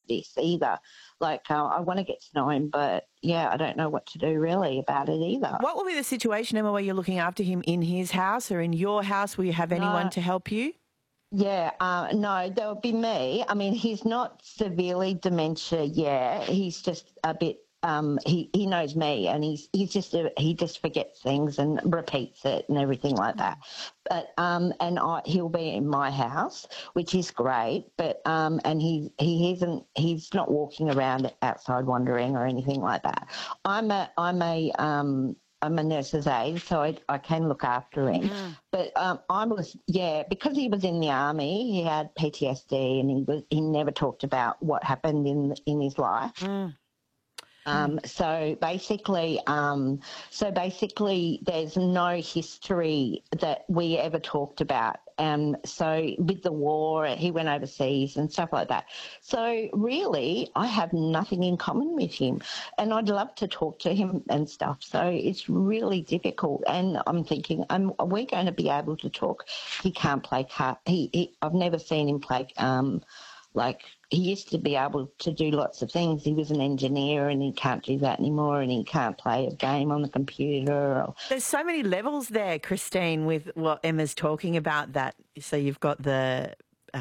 this either. Like, I want to get to know him, but, yeah, I don't know what to do really about it either. What will be the situation, Emma, where you're looking after him in his house or in your house? Will you have anyone to help you? Yeah, no, that would be me. I mean, he's not severely dementia yet. He's just a bit. He knows me, and he just forgets things and repeats it and everything like that. But he'll be in my house, which is great. But and he's not walking around outside wandering or anything like that. I'm a nurse's aide, so I can look after him. But because he was in the army, he had PTSD, and he never talked about what happened in his life. So basically, there's no history that we ever talked about. So with the war, he went overseas and stuff like that. So really, I have nothing in common with him, and I'd love to talk to him and stuff. So it's really difficult. And I'm thinking, are we going to be able to talk? He can't play cards. I've never seen him play. He used to be able to do lots of things. He was an engineer, and he can't do that anymore, and he can't play a game on the computer. There's so many levels there, Christine, with what Emma's talking about. That so you've got the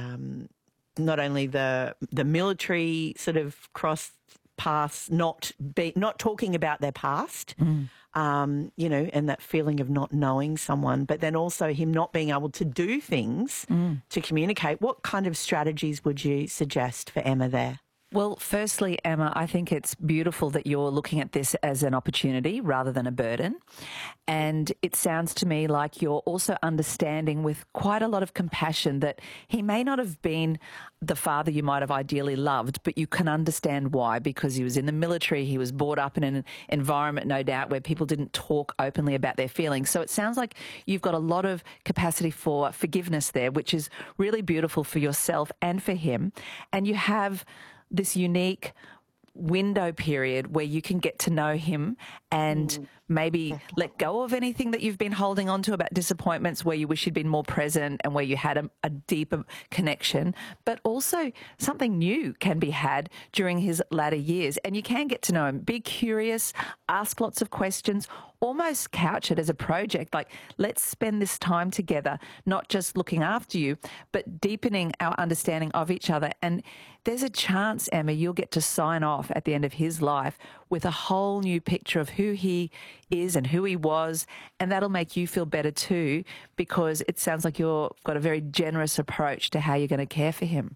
not only the military sort of cross paths, not talking about their past, and that feeling of not knowing someone, but then also him not being able to do things to communicate. What kind of strategies would you suggest for Emma there? Well, firstly, Emma, I think it's beautiful that you're looking at this as an opportunity rather than a burden. And it sounds to me like you're also understanding with quite a lot of compassion that he may not have been the father you might have ideally loved, but you can understand why, because he was in the military, he was brought up in an environment, no doubt, where people didn't talk openly about their feelings. So it sounds like you've got a lot of capacity for forgiveness there, which is really beautiful for yourself and for him. And you have this unique window period where you can get to know him and maybe let go of anything that you've been holding on to about disappointments where you wish you'd been more present and where you had a deeper connection. But also something new can be had during his latter years, and you can get to know him. Be curious, ask lots of questions, almost couch it as a project, like let's spend this time together, not just looking after you, but deepening our understanding of each other. And there's a chance, Emma, you'll get to sign off at the end of his life with a whole new picture of who he is and who he was, and that'll make you feel better too, because it sounds like you've got a very generous approach to how you're going to care for him.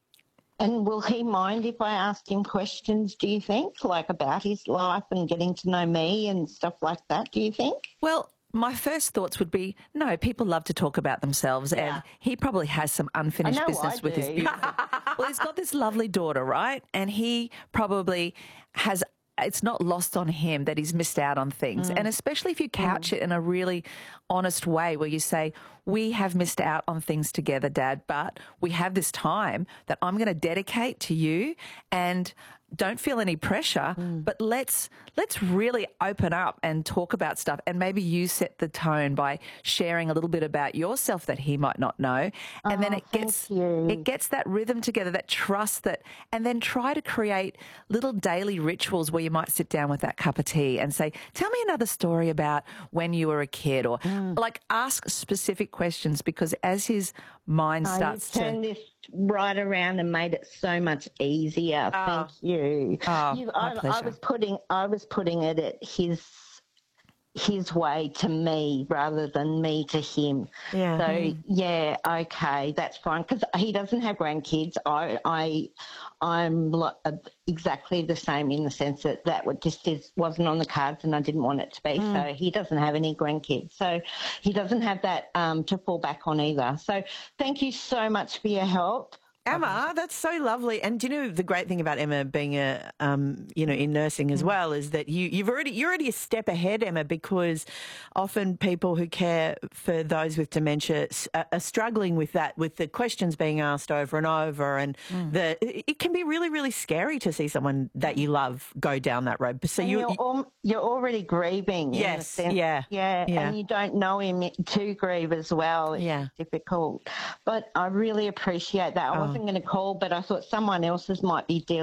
And will he mind if I ask him questions, do you think, like about his life and getting to know me and stuff like that, do you think? Well, my first thoughts would be, no, people love to talk about themselves, and he probably has some unfinished business with his beautiful... Well, he's got this lovely daughter, right? And he probably has... It's not lost on him that he's missed out on things. And especially if you couch it in a really honest way where you say, we have missed out on things together, Dad, but we have this time that I'm going to dedicate to you, and don't feel any pressure, but let's really open up and talk about stuff. And maybe you set the tone by sharing a little bit about yourself that he might not know. And then it gets that rhythm together, that trust, and then try to create little daily rituals where you might sit down with that cup of tea and say, tell me another story about when you were a kid, or like ask specific questions, because as his mind starts to... Turn this right around and made it so much easier. Thank you. My pleasure. I was putting it at his way to me rather than me to him. Yeah. So yeah, okay, that's fine, because he doesn't have grandkids. I'm exactly the same in the sense that wasn't on the cards, and I didn't want it to be. So he doesn't have any grandkids, so he doesn't have that to fall back on either. So thank you so much for your help. Emma, that's so lovely. And do you know the great thing about Emma being in nursing as well is that you're already a step ahead, Emma, because often people who care for those with dementia are struggling with that, with the questions being asked over and over, and it can be really, really scary to see someone that you love go down that road. So you're already grieving. Yes, in a sense. yeah, and you don't know him to grieve as well. It's difficult, but I really appreciate that. I wasn't going to call, but I thought someone else's might be dealing